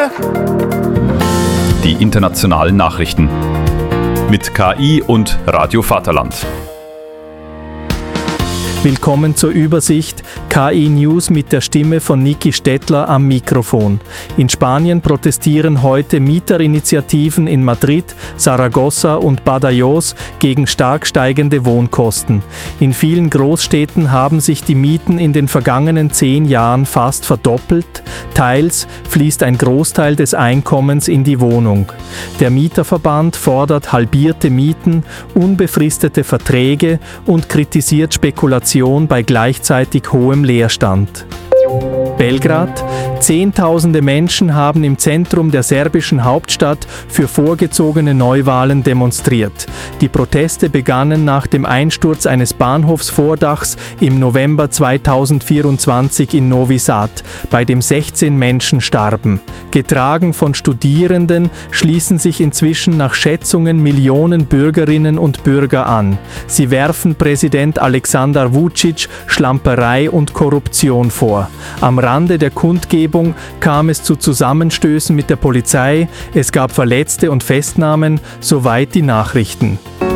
Die internationalen Nachrichten mit KI und Radio Vaterland. Willkommen zur Übersicht KI News mit der Stimme von Niki Stettler am Mikrofon. In Spanien protestieren heute Mieterinitiativen in Madrid, Saragossa und Badajoz gegen stark steigende Wohnkosten. In vielen Großstädten haben sich die Mieten in den vergangenen 10 Jahren fast verdoppelt. Teils fließt ein Großteil des Einkommens in die Wohnung. Der Mieterverband fordert halbierte Mieten, unbefristete Verträge und kritisiert Spekulation bei gleichzeitig hohem Leerstand. Belgrad. Zehntausende Menschen haben im Zentrum der serbischen Hauptstadt für vorgezogene Neuwahlen demonstriert. Die Proteste begannen nach dem Einsturz eines Bahnhofsvordachs im November 2024 in Novi Sad, bei dem 16 Menschen starben. Getragen von Studierenden schließen sich inzwischen nach Schätzungen Millionen Bürgerinnen und Bürger an. Sie werfen Präsident Aleksandar Vučić Schlamperei und Korruption vor. Am Rande der Kundgebung kam es zu Zusammenstößen mit der Polizei, es gab Verletzte und Festnahmen, soweit die Nachrichten.